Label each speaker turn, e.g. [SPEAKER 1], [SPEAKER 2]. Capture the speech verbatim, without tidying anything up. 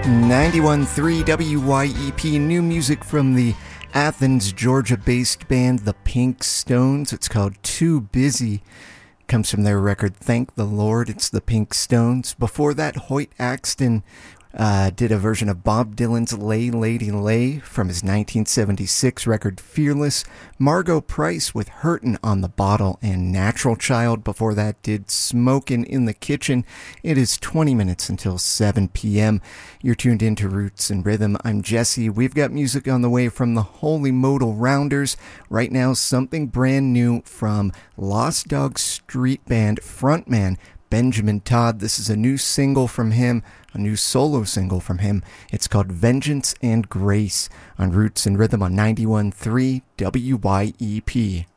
[SPEAKER 1] ninety-one point three W Y E P, new music from the Athens, Georgia-based band The Pink Stones. It's called Too Busy. Comes from their record Thank the Lord. It's The Pink Stones. Before that, Hoyt Axton uh, did a version of Bob Dylan's Lay Lady Lay from his nineteen seventy-six record Fearless. Margo Price with Hurtin' on the Bottle and Natural Child. Before that did Smokin' in the Kitchen. It is twenty minutes until seven p.m. You're tuned into Roots and Rhythm. I'm Jesse. We've got music on the way from the Holy Modal Rounders. Right now, something brand new from Lost Dog Street Band frontman Benjamin Todd. This is a new single from him, a new solo single from him. It's called Vengeance and Grace on Roots and Rhythm on ninety-one point three W Y E P.